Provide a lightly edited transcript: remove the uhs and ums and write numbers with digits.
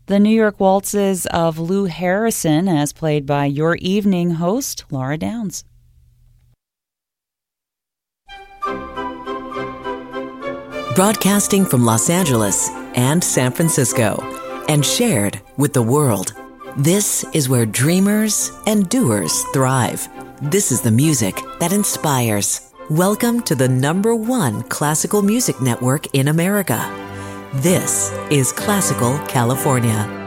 The New York Waltzes of Lou Harrison, as played by your evening host, Laura Downs. Broadcasting from Los Angeles and San Francisco, and shared with the world. This is where dreamers and doers thrive. This is the music that inspires. Welcome to the #1 classical music network in America. This is Classical California.